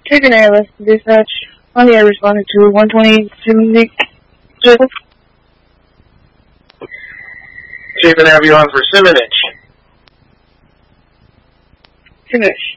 Chicken Airless dispatch. Finally, I responded to 120 Jimmy. Chief, can I have you on for Simonich? Finish.